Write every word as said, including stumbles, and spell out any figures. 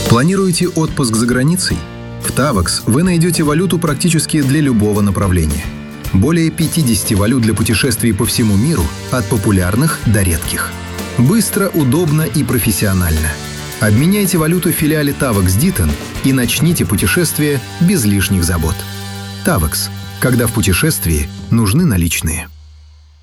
Планируете отпуск за границей? В Tavax вы найдете валюту практически для любого направления. Более пятидесяти валют для путешествий по всему миру, от популярных до редких. Быстро, удобно и профессионально. Обменяйте валюту в филиале Tavax Ditton и начните путешествие без лишних забот. Tavax. Когда в путешествии нужны наличные.